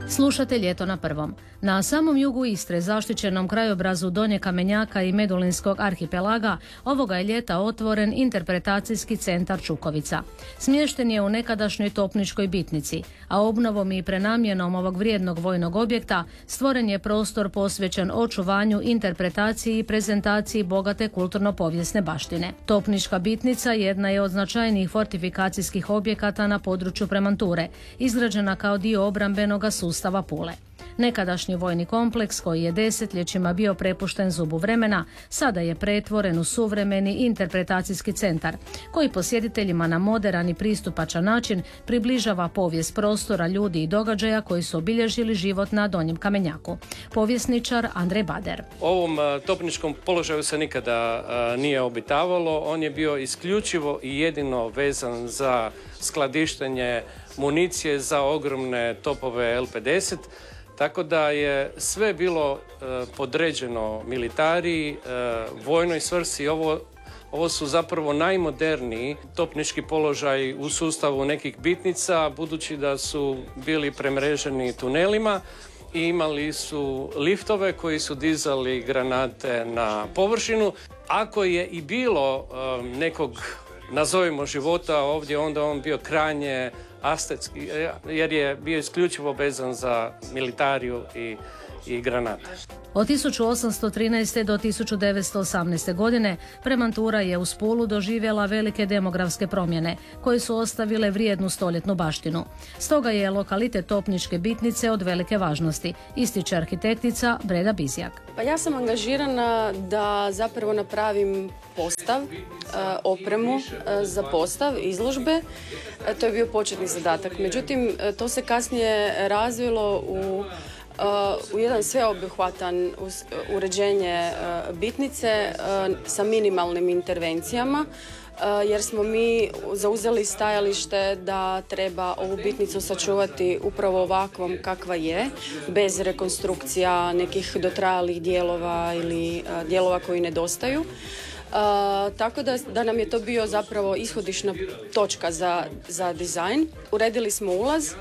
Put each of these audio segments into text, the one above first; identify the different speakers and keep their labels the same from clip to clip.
Speaker 1: Slušate Ljeto na prvom. Na samom jugu Istre, zaštićenom krajobrazu Donje Kamenjaka i Medulinskog arhipelaga, ovoga je ljeta otvoren interpretacijski centar Čukovica. Smješten je u nekadašnjoj topničkoj bitnici, a obnovom i prenamjenom ovog vrijednog vojnog objekta stvoren je prostor posvećen očuvanju, interpretaciji i prezentaciji bogate kulturno-povijesne baštine. Topnička bitnica jedna je od značajnijih fortifikacijskih objekata na području Premanture, izgrađena kao dio obrambenoga sustava Pule. Nekadašnji vojni kompleks koji je desetljećima bio prepušten zubu vremena, sada je pretvoren u suvremeni interpretacijski centar, koji posjetiteljima na moderan i pristupačan način približava povijest prostora, ljudi i događaja koji su obilježili život na Donjem Kamenjaku. Povjesničar Andrej Bader.
Speaker 2: Ovom topničkom položaju se nikada nije obitavalo. On je bio isključivo i jedino vezan za skladištenje municije za ogromne topove L-50. Tako da je sve bilo podređeno militariji, vojnoj svrsi. Ovo su zapravo najmoderniji topnički položaji u sustavu nekih bitnica, budući da su bili premreženi tunelima i imali su liftove koji su dizali granate na površinu. Ako je i bilo nekog, nazovimo, života ovdje, onda on bio krajnje astetski, jer je bio isključivo vezan za militariju i granate.
Speaker 1: Od 1813. do 1918. godine Premantura je uz Pulu doživjela velike demografske promjene, koje su ostavile vrijednu stoljetnu baštinu. Stoga je lokalitet topničke bitnice od velike važnosti, ističe arhitektica Breda Bizjak.
Speaker 3: Pa ja sam angažirana da zapravo napravim postav, opremu za postav, izložbe. To je bio početni zadatak. Međutim, to se kasnije razvilo u jedan sveobuhvatan uređenje bitnice sa minimalnim intervencijama, jer smo mi zauzeli stajalište da treba ovu bitnicu sačuvati upravo ovakvom kakva je, bez rekonstrukcija nekih dotrajalih dijelova ili dijelova koji nedostaju. Tako da nam je to bio zapravo ishodišna točka za dizajn. Uredili smo ulaz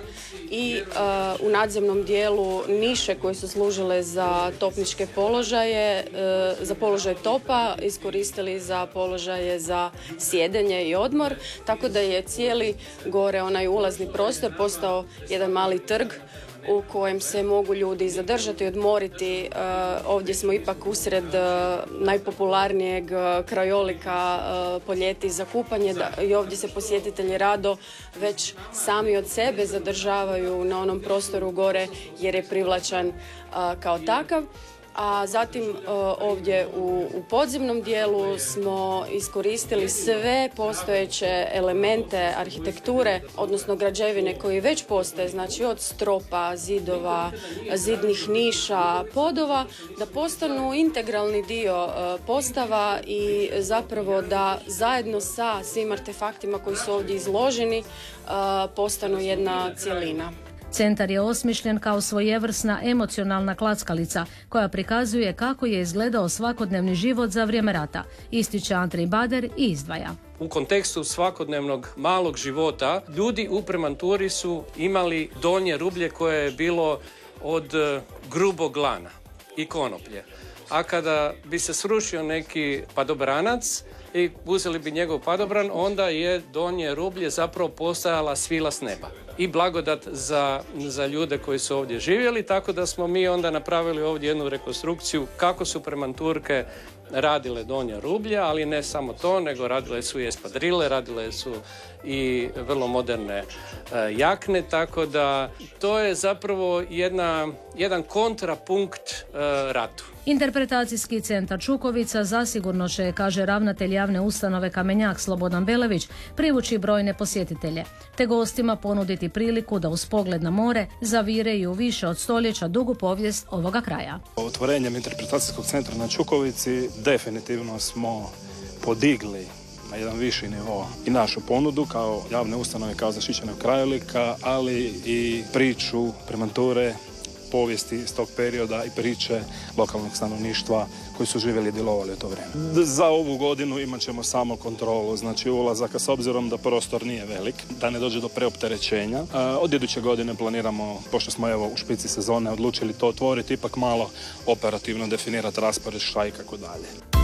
Speaker 3: i u nadzemnom dijelu niše koje su služile za topničke položaje, za položaj topa, iskoristili za položaje za sjedenje i odmor, tako da je cijeli gore onaj ulazni prostor postao jedan mali trg u kojem se mogu ljudi zadržati, odmoriti. Ovdje smo ipak usred najpopularnijeg krajolika po ljeti za kupanje i ovdje se posjetitelji rado već sami od sebe zadržavaju na onom prostoru gore jer je privlačan kao takav. A zatim ovdje u podzemnom dijelu smo iskoristili sve postojeće elemente arhitekture, odnosno građevine koji već postoje, znači od stropa, zidova, zidnih niša, podova, da postanu integralni dio postava i zapravo da zajedno sa svim artefaktima koji su ovdje izloženi postanu jedna cjelina.
Speaker 1: Centar je osmišljen kao svojevrsna emocionalna klackalica koja prikazuje kako je izgledao svakodnevni život za vrijeme rata, ističe Andrej Bader i izdvaja.
Speaker 2: U kontekstu svakodnevnog malog života ljudi u Premanturi su imali donje rublje koje je bilo od grubog lana i konoplje. A kada bi se srušio neki padobranac i uzeli bi njegov padobran, onda je donje rublje zapravo postajala svila s neba i blagodat za ljude koji su ovdje živjeli, tako da smo mi onda napravili ovdje jednu rekonstrukciju kako su Premanturke radile donja rublja, ali ne samo to, nego radile su i espadrile, radile su i vrlo moderne jakne, tako da to je zapravo jedan kontrapunkt ratu.
Speaker 1: Interpretacijski centar Čukovica zasigurno će, kaže ravnatelj javne ustanove Kamenjak Slobodan Belević, privući brojne posjetitelje, te gostima ponuditi priliku da uz pogled na more zavireju više od stoljeća dugu povijest ovoga kraja.
Speaker 4: Otvorenjem interpretacijskog centra na Čukovici definitivno smo podigli na jedan viši nivo i našu ponudu kao javne ustanove, kao zaštićenog krajolika, ali i priču Premanture povijesti iz tog perioda i priče lokalnog stanovništva koji su živjeli i djelovali u to vrijeme. Za ovu godinu imat ćemo samo kontrolu, znači ulazaka, s obzirom da prostor nije velik, da ne dođe do preopterećenja. Od iduće godine planiramo, pošto smo evo u špici sezone odlučili to otvoriti, ipak malo operativno definirati raspored šta i kako dalje.